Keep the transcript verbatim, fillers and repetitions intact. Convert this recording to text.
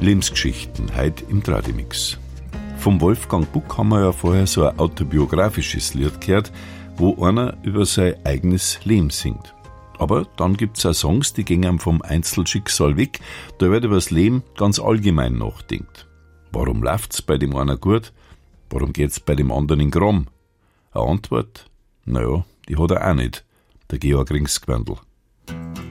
Lebensgeschichten, heute im Tradimix. Vom Wolfgang Buck haben wir ja vorher so ein autobiografisches Lied gehört, wo einer über sein eigenes Leben singt. Aber dann gibt's auch Songs, die gehen einem vom Einzelschicksal weg, da wird über das Leben ganz allgemein nachdenkt. Warum läuft's bei dem einen gut? Warum geht's bei dem anderen in Gramm? Eine Antwort? Naja, die hat er auch nicht, der Georg Ringsgwandl.